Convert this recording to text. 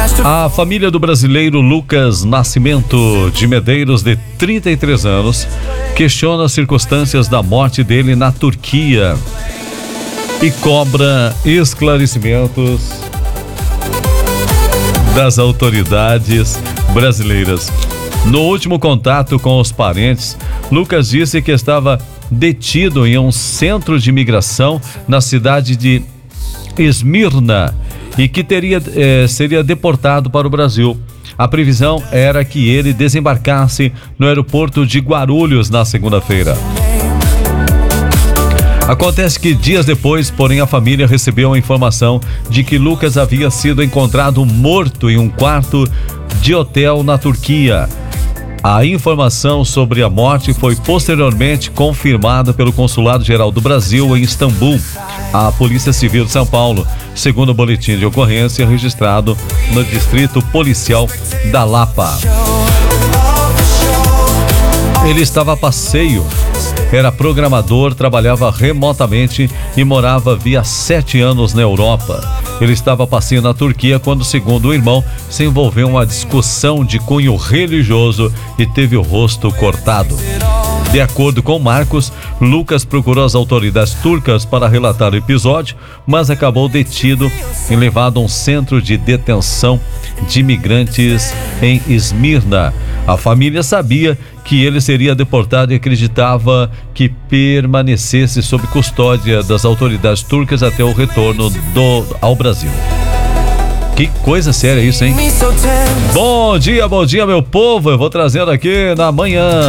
A família do brasileiro Lucas Nascimento de Medeiros, de 33 anos, questiona as circunstâncias da morte dele na Turquia e cobra esclarecimentos das autoridades brasileiras. No último contato com os parentes, Lucas disse que estava detido em um centro de imigração na cidade de Esmirna e que seria deportado para o Brasil. A previsão era que ele desembarcasse no aeroporto de Guarulhos na segunda-feira. Acontece que dias depois, porém, a família recebeu a informação de que Lucas havia sido encontrado morto em um quarto de hotel na Turquia. A informação sobre a morte foi posteriormente confirmada pelo Consulado-Geral do Brasil em Istambul, a Polícia Civil de São Paulo, segundo o boletim de ocorrência registrado no Distrito Policial da Lapa. Ele estava a passeio, era programador, trabalhava remotamente e morava havia 7 anos na Europa. Ele estava a passeio na Turquia quando, segundo o irmão, se envolveu em uma discussão de cunho religioso e teve o rosto cortado. De acordo com Marcos, Lucas procurou as autoridades turcas para relatar o episódio, mas acabou detido e levado a um centro de detenção de imigrantes em Esmirna. A família sabia que ele seria deportado e acreditava que permanecesse sob custódia das autoridades turcas até o retorno ao Brasil. Que coisa séria isso, hein? Bom dia, meu povo. Eu vou trazendo aqui na manhã